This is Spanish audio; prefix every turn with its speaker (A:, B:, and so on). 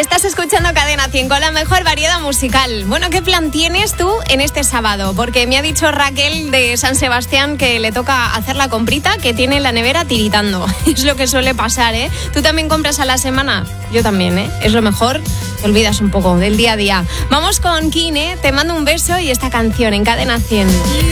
A: Estás escuchando Cadena 100 con la mejor variedad musical. Bueno, ¿qué plan tienes tú en este sábado? Porque me ha dicho Raquel de San Sebastián que le toca hacer la comprita, que tiene la nevera tiritando. Es lo que suele pasar, ¿eh? ¿Tú también compras a la semana? Yo también, ¿eh? Es lo mejor. Te olvidas un poco del día a día. Vamos con Kine, Te mando un beso y esta canción en Cadena 100.